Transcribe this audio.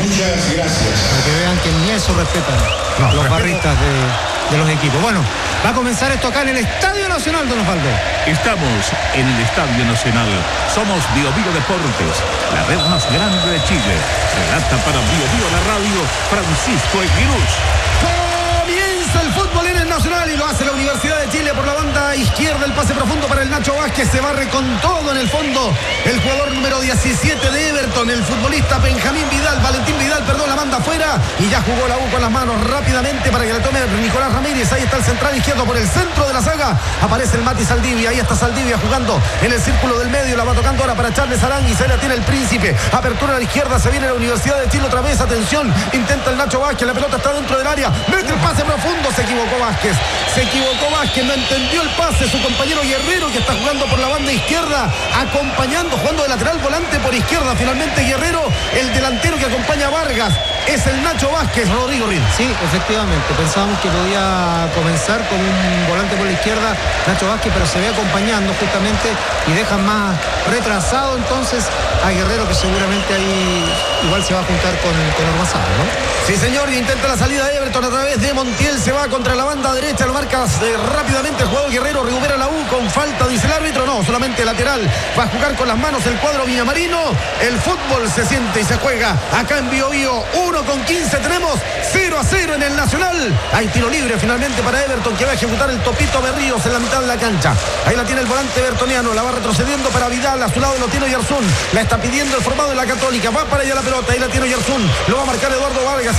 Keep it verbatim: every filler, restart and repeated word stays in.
Muchas gracias. Para que vean que ni eso respetan no, los barristas de, de los equipos. Bueno, va a comenzar esto acá en el Estadio Nacional, don Osvaldo. Estamos en el Estadio Nacional. Somos Bio Bio Deportes, la red más grande de Chile. Relata para Bio Bio la radio, Francisco Eguirus. Comienza el fútbol en el Nacional y lo hace la Universidad de Chile por la banda izquierda. El pase profundo para el Nacho Vázquez. Se barre con todo en el fondo. El jugador número diecisiete de Everton, el futbolista Benjamín Vidal, Valentín Vidal, perdón, la manda afuera. Y ya jugó la U con las manos rápidamente para que le tome Nicolás Ramírez. Ahí está el central izquierdo por el centro de la saga. Aparece el Mati Saldivia. Ahí está Saldivia jugando en el círculo del medio. La va tocando ahora para Charles Aránguiz. Ahí la tiene el Príncipe. Apertura a la izquierda. Se viene la Universidad de Chile otra vez. Atención. Intenta el Nacho Vázquez. La pelota está dentro del área. Mete el pase profundo. Se equivocó Vázquez. Se equivocó Vázquez. No entendió el pase. Su compañero Guerrero, que está jugando por la banda izquierda, acompañando, jugando de lateral volante por izquierda. Finalmente Guerrero, el delantero que acompaña a Vargas, es el Nacho Vázquez. Rodrigo Ríos. Sí, efectivamente. Pensábamos que podía comenzar con un volante por la izquierda, Nacho Vázquez, pero se ve acompañando justamente y deja más retrasado entonces a Guerrero, que seguramente ahí igual se va a juntar con, con Ormazábal, ¿no? Sí, señor, y intenta la salida de Everton a través de Montiel. Se va contra la banda derecha, lo marca eh, rápidamente el jugador Guerrero. Recupera la U con falta, dice el árbitro. No, solamente lateral. Va a jugar con las manos el cuadro villamarino. El fútbol se siente y se juega acá en Bio Bio. uno con quince tenemos, cero a cero en el Nacional. Hay tiro libre finalmente para Everton, que va a ejecutar el Topito Berríos en la mitad de la cancha. Ahí la tiene el volante evertoniano, la va retrocediendo para Vidal. A su lado lo tiene Oyarzún. La está pidiendo el formado de la Católica. Va para allá la pelota, ahí la tiene Oyarzún. Lo va a marcar Eduardo Vargas.